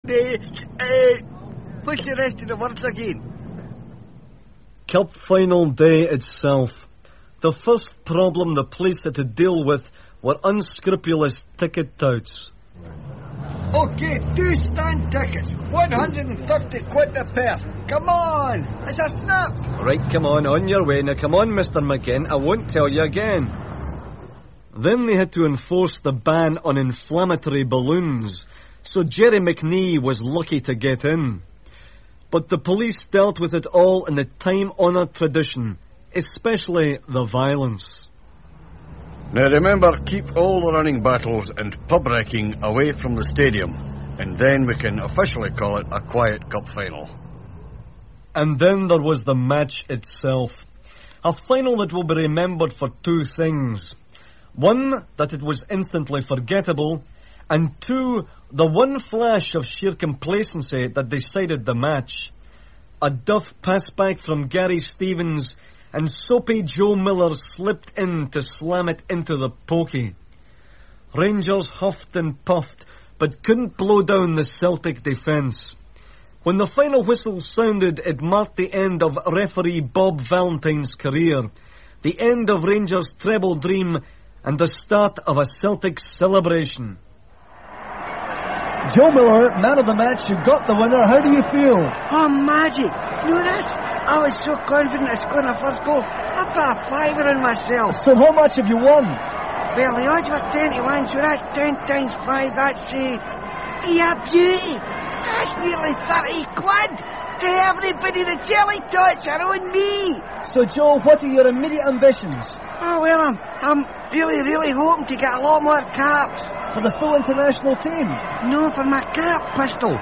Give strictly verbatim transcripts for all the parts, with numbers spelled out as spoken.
day. Uh, what's the rest of the words again? Cup final day itself. The first problem the police had to deal with were unscrupulous ticket touts. Okay, two stand tickets, one hundred fifty quid a pair. Come on, it's a snap. Right, come on, on your way. Now, come on, Mister McGinn, I won't tell you again. Then they had to enforce the ban on inflammatory balloons, so Jerry McNee was lucky to get in. But the police dealt with it all in the time-honoured tradition, especially the violence. Now remember, keep all the running battles and pub wrecking away from the stadium, and then we can officially call it a quiet cup final. And then there was the match itself. A final that will be remembered for two things. One, that it was instantly forgettable, and two, the one flash of sheer complacency that decided the match. A duff pass back from Gary Stevens, and soapy Joe Miller slipped in to slam it into the pokey. Rangers huffed and puffed, but couldn't blow down the Celtic defence. When the final whistle sounded, it marked the end of referee Bob Valentine's career, the end of Rangers' treble dream, and the start of a Celtic celebration. Joe Miller, man of the match, you got the winner. How do you feel? Oh, magic. Know this? I was so confident of scoring the first goal, I put a fiver in myself. So how much have you won? Well, the odds were ten to one, so that's ten times five, that's uh, yeah, beauty. That's nearly thirty quid. Hey, everybody, the jelly tots are on me. So, Joe, what are your immediate ambitions? Oh, well, I'm, I'm really, really hoping to get a lot more caps. For the full international team? No, for my cap pistol.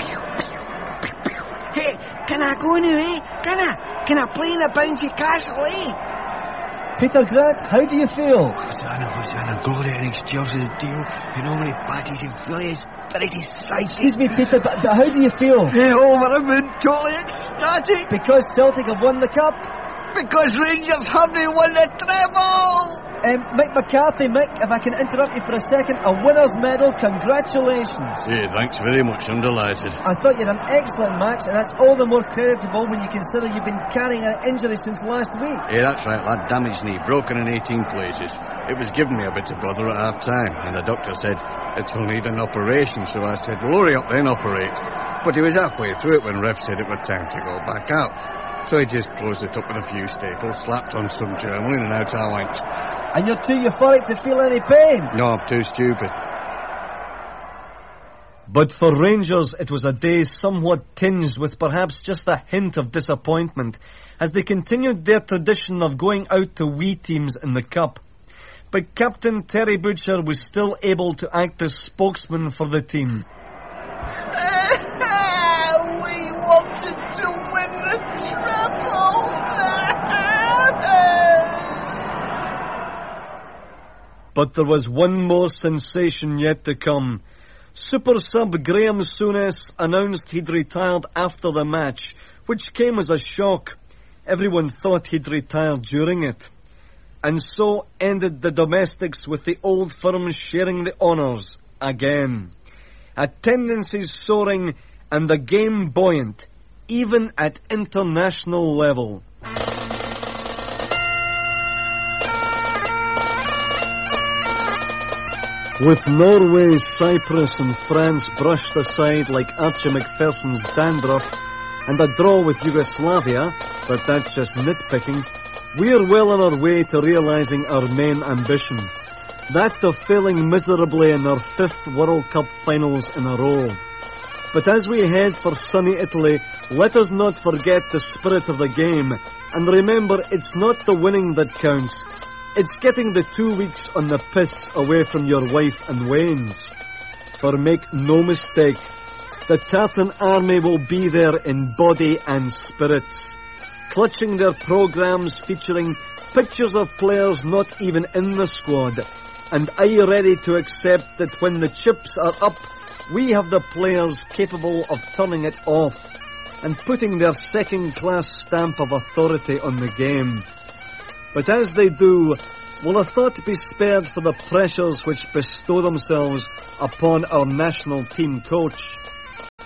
Hey, can I go now, eh? Can I? Can I play in a bouncy castle, eh? Peter Grant, how do you feel? Hosanna, Hosanna, glory in excelsis Deo, and all many parties in furious, pretty sight. Excuse me, Peter, but, but how do you feel? Hey, over the moon, totally ecstatic. Because Celtic have won the cup? Because Rangers haven't won the treble! Um, Mick McCarthy, Mick, if I can interrupt you for a second, a winner's medal, congratulations. Hey, thanks very much, I'm delighted. I thought you had an excellent match, and that's all the more creditable when you consider you've been carrying an injury since last week. Hey, that's right, lad, damaged knee, broken in eighteen places. It was giving me a bit of bother at half time, and the doctor said, it'll need an operation, so I said, well, hurry up then, operate. But he was halfway through it when ref said it was time to go back out. So he just closed it up with a few staples, slapped on some German, and out I went. And you're too euphoric to feel any pain? No, I'm too stupid. But for Rangers, it was a day somewhat tinged with perhaps just a hint of disappointment, as they continued their tradition of going out to wee teams in the Cup. But Captain Terry Butcher was still able to act as spokesman for the team. We wanted to win the treble. But there was one more sensation yet to come. Super sub Graham Souness announced he'd retired after the match, which came as a shock. Everyone thought he'd retired during it. And so ended the domestics with the old firm sharing the honours again. Attendances soaring and the game buoyant, even at international level. With Norway, Cyprus and France brushed aside like Archie Macpherson's dandruff, and a draw with Yugoslavia, but that's just nitpicking, we're well on our way to realising our main ambition, that of failing miserably in our fifth World Cup finals in a row. But as we head for sunny Italy, let us not forget the spirit of the game, and remember it's not the winning that counts, it's getting the two weeks on the piss away from your wife and wains. For make no mistake, the Tartan Army will be there in body and spirits, clutching their programmes featuring pictures of players not even in the squad. And are you ready to accept that when the chips are up, we have the players capable of turning it off and putting their second-class stamp of authority on the game? But as they do, will a thought be spared for the pressures which bestow themselves upon our national team coach?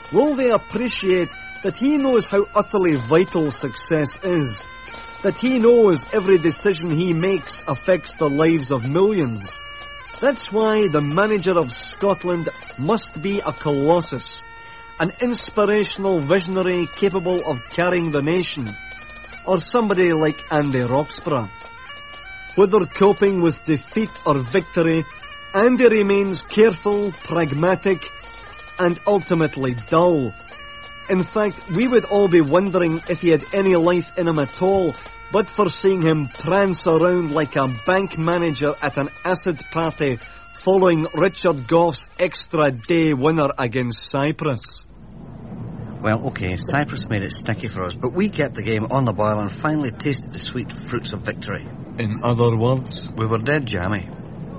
will they appreciate that he knows how utterly vital success is, that he knows every decision he makes affects the lives of millions. That's why the manager of Scotland must be a colossus, an inspirational visionary capable of carrying the nation, or somebody like Andy Roxburgh. Whether coping with defeat or victory, Andy remains careful, pragmatic, and ultimately dull. In fact, we would all be wondering if he had any life in him at all, but for seeing him prance around like a bank manager at an acid party following Richard Gough's extra day winner against Cyprus. Well, OK, Cyprus made it sticky for us, but we kept the game on the boil and finally tasted the sweet fruits of victory. In other words, we were dead jammy.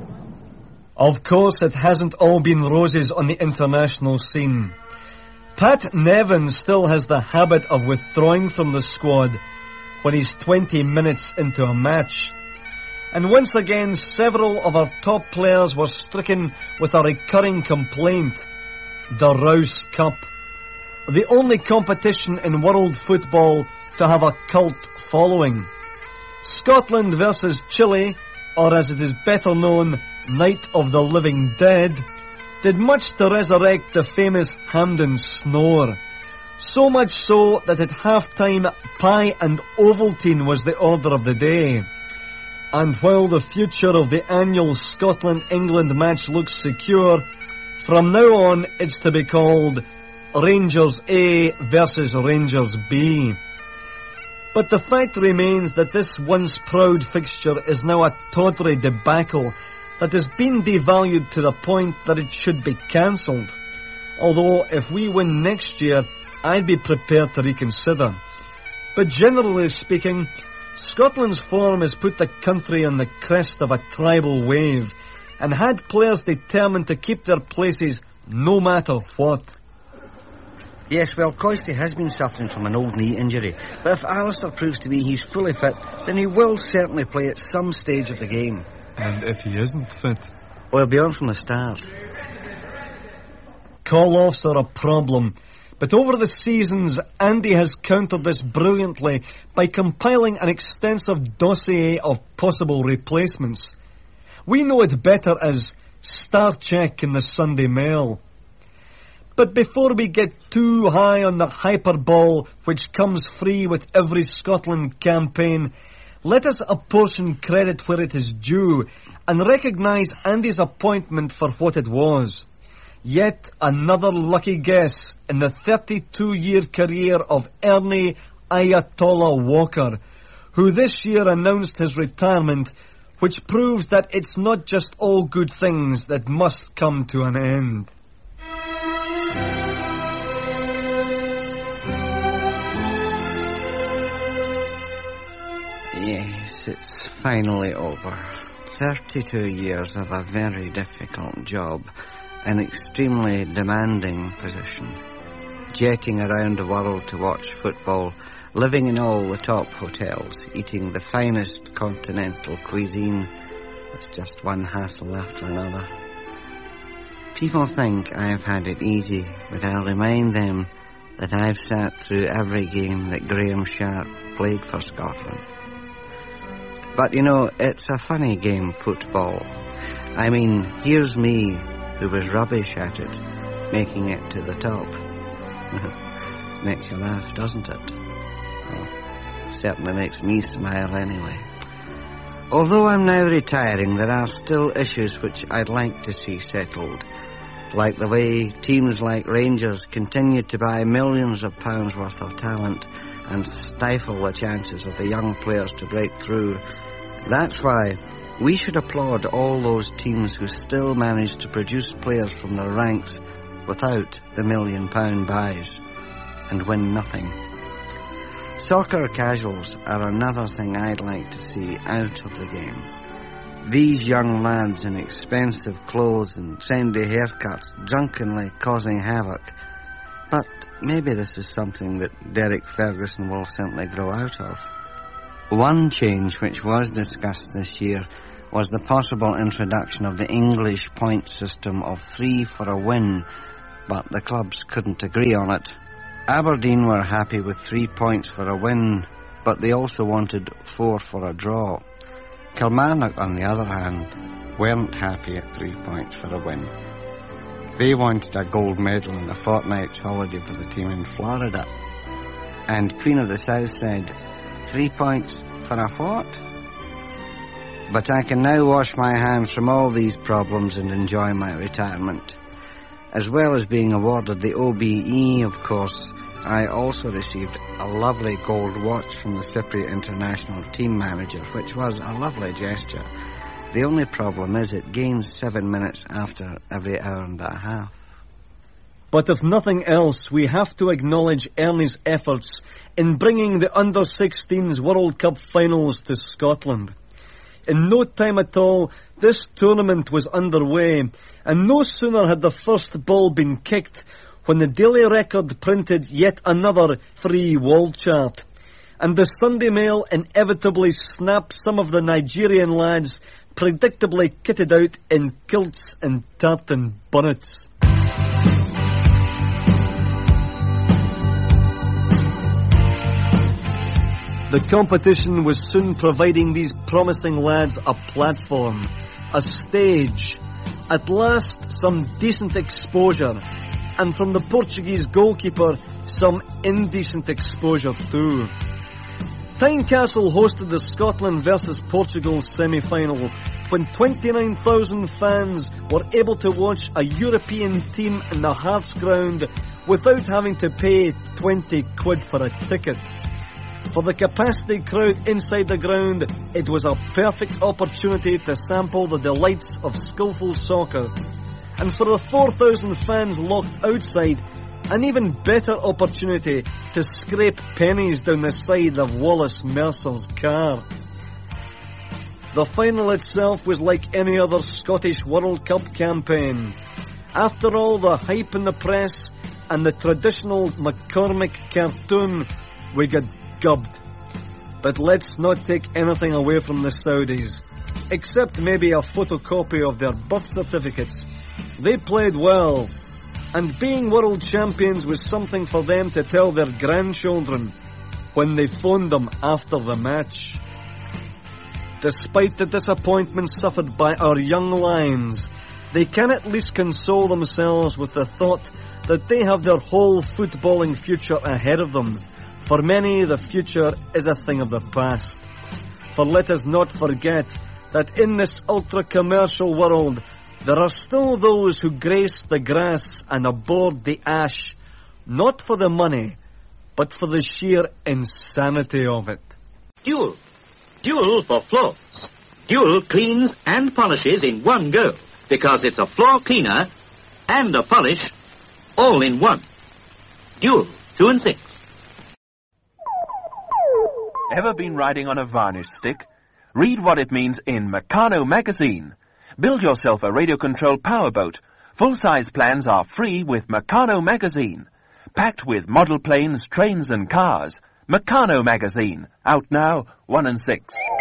Of course, it hasn't all been roses on the international scene. Pat Nevin still has the habit of withdrawing from the squad when he's twenty minutes into a match. And once again, several of our top players were stricken with a recurring complaint: the Rouse Cup. The only competition in world football to have a cult following. Scotland versus Chile, or as it is better known, Night of the Living Dead, did much to resurrect the famous Hampden snore. So much so that at half-time, pie and Ovaltine was the order of the day. And while the future of the annual Scotland-England match looks secure, from now on it's to be called Rangers A versus Rangers B. But the fact remains that this once proud fixture is now a tawdry debacle that has been devalued to the point that it should be cancelled. Although if we win next year, I'd be prepared to reconsider. But generally speaking, Scotland's form has put the country on the crest of a tribal wave and had players determined to keep their places no matter what. Yes, well, Coisty has been suffering from an old knee injury, but if Alistair proves to me he's fully fit, then he will certainly play at some stage of the game. And if he isn't fit? Well, he'll be on from the start. Call-offs are a problem, but over the seasons, Andy has countered this brilliantly by compiling an extensive dossier of possible replacements. We know it better as Star Check in the Sunday Mail. But before we get too high on the hyperbole which comes free with every Scotland campaign, let us apportion credit where it is due and recognise Andy's appointment for what it was. Yet another lucky guess in the thirty-two-year career of Ernie Ayatollah Walker, who this year announced his retirement, which proves that it's not just all good things that must come to an end. Yes, it's finally over. thirty-two years of a very difficult job, an extremely demanding position. Jetting around the world to watch football, living in all the top hotels, eating the finest continental cuisine. It's just one hassle after another. People think I've had it easy, but I'll remind them that I've sat through every game that Graham Sharp played for Scotland. But, you know, it's a funny game, football. I mean, here's me, who was rubbish at it, making it to the top. Makes you laugh, doesn't it? Well, certainly makes me smile anyway. Although I'm now retiring, there are still issues which I'd like to see settled, like the way teams like Rangers continue to buy millions of pounds worth of talent and stifle the chances of the young players to break through. That's why we should applaud all those teams who still manage to produce players from their ranks without the million pound buys and win nothing. Soccer casuals are another thing I'd like to see out of the game. These young lads in expensive clothes and trendy haircuts drunkenly causing havoc. But maybe this is something that Derek Ferguson will simply grow out of. One change which was discussed this year was the possible introduction of the English point system of three for a win, but the clubs couldn't agree on it. Aberdeen were happy with three points for a win, but they also wanted four for a draw. Kilmarnock, on the other hand, weren't happy at three points for a win. They wanted a gold medal and a fortnight's holiday for the team in Florida. And Queen of the South said, three points for a fort? But I can now wash my hands from all these problems and enjoy my retirement. As well as being awarded the O B E, of course, I also received a lovely gold watch from the Cypriot international team manager, which was a lovely gesture. The only problem is it gains seven minutes after every hour and a half. But if nothing else, we have to acknowledge Ernie's efforts in bringing the under sixteens World Cup finals to Scotland. In no time at all, this tournament was underway, and no sooner had the first ball been kicked when the Daily Record printed yet another free wall chart. And the Sunday Mail inevitably snapped some of the Nigerian lads predictably kitted out in kilts and tartan bonnets. The competition was soon providing these promising lads a platform, a stage, at last some decent exposure, and from the Portuguese goalkeeper, some indecent exposure too. Tynecastle hosted the Scotland versus Portugal semi-final when twenty-nine thousand fans were able to watch a European team in the Hearts ground without having to pay twenty quid for a ticket. For the capacity crowd inside the ground, it was a perfect opportunity to sample the delights of skillful soccer. And for the four thousand fans locked outside, an even better opportunity to scrape pennies down the side of Wallace Mercer's car. The final itself was like any other Scottish World Cup campaign. After all the hype in the press and the traditional McCormick cartoon, we got gubbed. But let's not take anything away from the Saudis, except maybe a photocopy of their birth certificates. They played well, and being world champions was something for them to tell their grandchildren when they phoned them after the match. Despite the disappointment suffered by our young lions, they can at least console themselves with the thought that they have their whole footballing future ahead of them. For many, the future is a thing of the past. For let us not forget that in this ultra-commercial world, there are still those who grace the grass and abhor the ash, not for the money, but for the sheer insanity of it. Dual. Dual for floors. Dual cleans and polishes in one go, because it's a floor cleaner and a polish all in one. Dual, two and six. Ever been riding on a varnish stick? Read what it means in Meccano magazine. Build yourself a radio-controlled powerboat. Full-size plans are free with Meccano magazine. Packed with model planes, trains and cars. Meccano magazine. Out now, one and six.